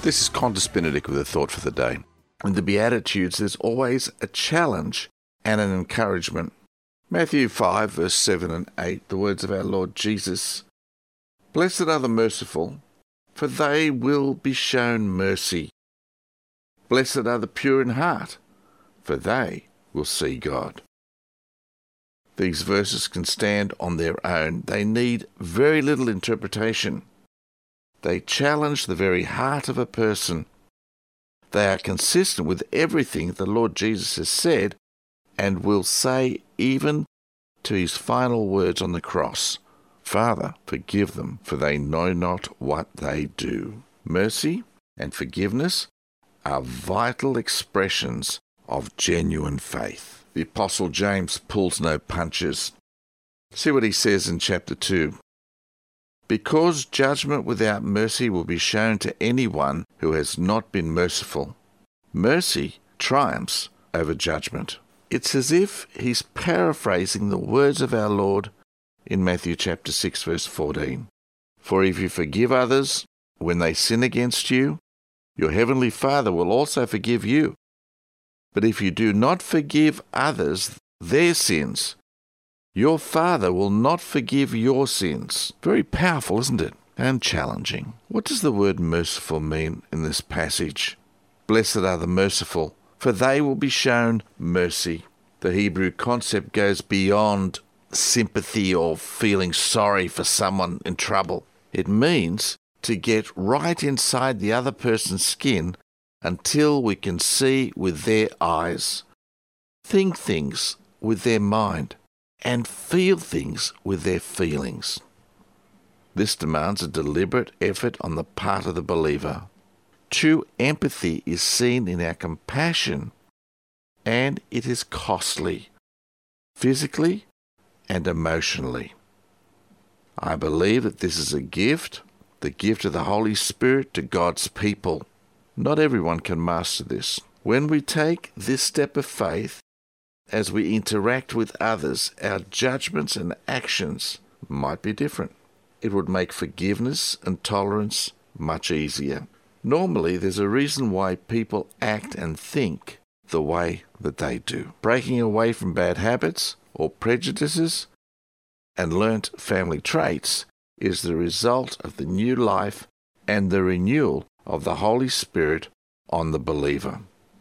This is Qantas Benedict with a thought for the day. In the Beatitudes, there's always a challenge and an encouragement. Matthew 5, verse 7 and 8, the words of our Lord Jesus. Blessed are the merciful, for they will be shown mercy. Blessed are the pure in heart, for they will see God. These verses can stand on their own. They need very little interpretation. They challenge the very heart of a person. They are consistent with everything the Lord Jesus has said and will say even to his final words on the cross. Father, forgive them, for they know not what they do. Mercy and forgiveness are vital expressions of genuine faith. The Apostle James pulls no punches. See what he says in chapter 2. Because judgment without mercy will be shown to anyone who has not been merciful. Mercy triumphs over judgment. It's as if he's paraphrasing the words of our Lord in Matthew chapter 6, verse 14. For if you forgive others when they sin against you, your heavenly Father will also forgive you. But if you do not forgive others their sins, your Father will not forgive your sins. Very powerful, isn't it? And challenging. What does the word merciful mean in this passage? Blessed are the merciful, for they will be shown mercy. The Hebrew concept goes beyond sympathy or feeling sorry for someone in trouble. It means to get right inside the other person's skin until we can see with their eyes, think things with their mind, and feel things with their feelings. This demands a deliberate effort on the part of the believer. True empathy is seen in our compassion, and it is costly, physically and emotionally. I believe that this is a gift, the gift of the Holy Spirit to God's people. Not everyone can master this. When we take this step of faith, as we interact with others, our judgments and actions might be different. It would make forgiveness and tolerance much easier. Normally, there's a reason why people act and think the way that they do. Breaking away from bad habits or prejudices and learnt family traits is the result of the new life and the renewal of the Holy Spirit on the believer.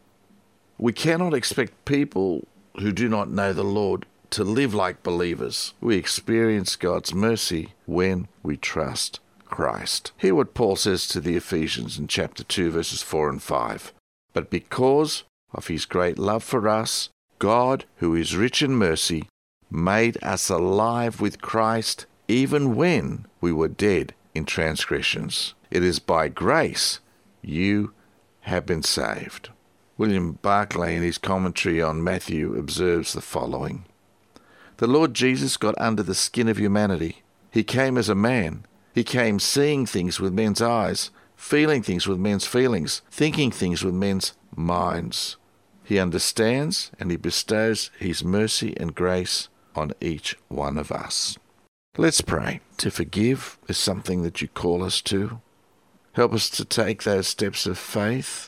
We cannot expect people who do not know the Lord to live like believers. We experience God's mercy when we trust Christ. Hear what Paul says to the Ephesians in chapter 2, verses 4 and 5. But because of his great love for us, God, who is rich in mercy, made us alive with Christ even when we were dead in transgressions. It is by grace you have been saved. William Barclay, in his commentary on Matthew, observes the following. The Lord Jesus got under the skin of humanity. He came as a man. He came seeing things with men's eyes, feeling things with men's feelings, thinking things with men's minds. He understands and he bestows his mercy and grace on each one of us. Let's pray. To forgive is something that you call us to. Help us to take those steps of faith,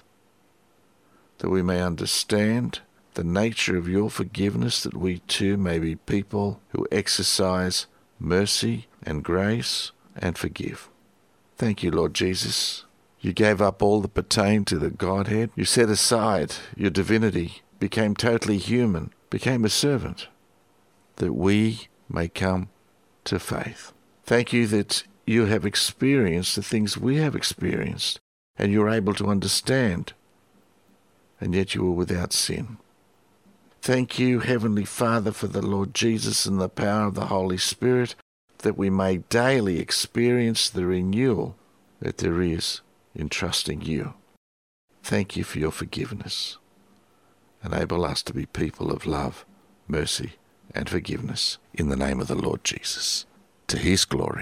that we may understand the nature of your forgiveness, that we too may be people who exercise mercy and grace and forgive. Thank you, Lord Jesus. You gave up all that pertained to the Godhead. You set aside your divinity, became totally human, became a servant, that we may come to faith. Thank you that you have experienced the things we have experienced, and you're able to understand, and yet you were without sin. Thank you, Heavenly Father, for the Lord Jesus and the power of the Holy Spirit, that we may daily experience the renewal that there is in trusting you. Thank you for your forgiveness. Enable us to be people of love, mercy, and forgiveness in the name of the Lord Jesus, to his glory.